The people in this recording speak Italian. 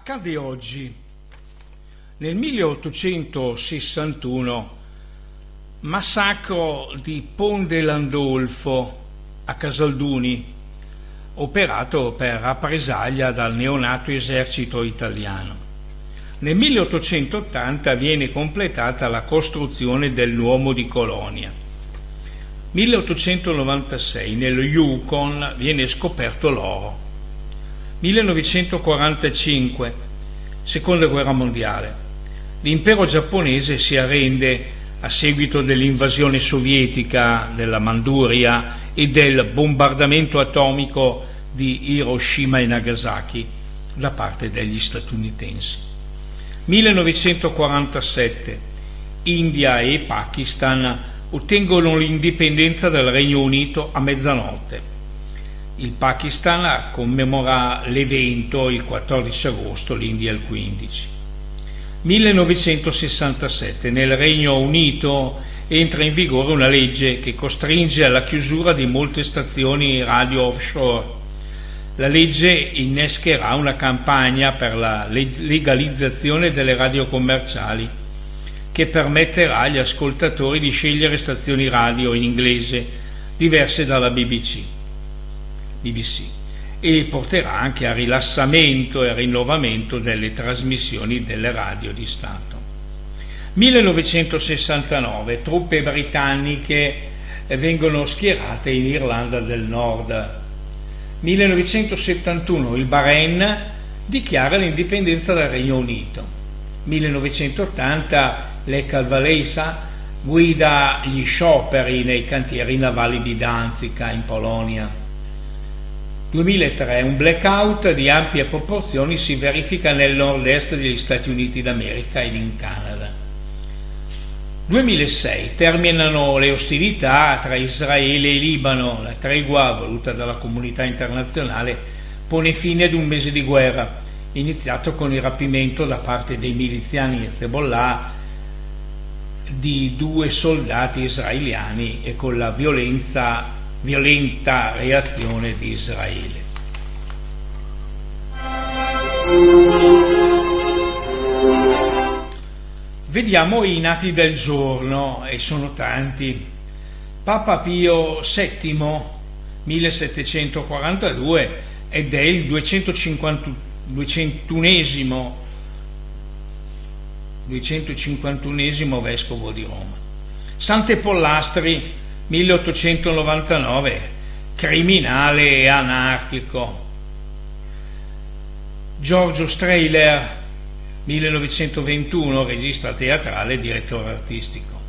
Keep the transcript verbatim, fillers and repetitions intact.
Accade oggi. Nel milleottocentosessantuno, massacro di Ponte Landolfo a Casalduni, operato per rappresaglia dal neonato esercito italiano. Nel milleottocentottanta viene completata la costruzione del Duomo di Colonia. milleottocentonovantasei nello Yukon viene scoperto l'oro. millenovecentoquarantacinque, seconda guerra mondiale. L'impero giapponese si arrende a seguito dell'invasione sovietica della Manduria e del bombardamento atomico di Hiroshima e Nagasaki da parte degli statunitensi. millenovecentoquarantasette, India e Pakistan ottengono l'indipendenza dal Regno Unito a mezzanotte. Il Pakistan commemora l'evento il quattordici agosto, l'India il quindici. millenovecentosessantasette, nel Regno Unito entra in vigore una legge che costringe alla chiusura di molte stazioni radio offshore. La legge innescherà una campagna per la legalizzazione delle radio commerciali che permetterà agli ascoltatori di scegliere stazioni radio in inglese diverse dalla B B C. B B C e porterà anche a rilassamento e rinnovamento delle trasmissioni delle radio di Stato. millenovecentosessantanove, truppe britanniche vengono schierate in Irlanda del Nord. millenovecentosettantuno, il Bahrain dichiara l'indipendenza dal Regno Unito. millenovecentottanta, Lech Walesa guida gli scioperi nei cantieri navali di Danzica in Polonia. duemilatré, un blackout di ampie proporzioni si verifica nel nord-est degli Stati Uniti d'America ed in Canada. duemilasei, terminano le ostilità tra Israele e Libano. La tregua voluta dalla comunità internazionale pone fine ad un mese di guerra, iniziato con il rapimento da parte dei miliziani Hezbollah di due soldati israeliani e con la violenza, violenta reazione di Israele. Vediamo i nati del giorno, e sono tanti. Papa Pio settimo, millesettecentoquarantadue, ed è il duecentocinquantunesimo duecentocinquantunesimo vescovo di Roma. Sante Pollastri, milleottocentonovantanove, criminale e anarchico. Giorgio Strehler, millenovecentoventuno, regista teatrale e direttore artistico.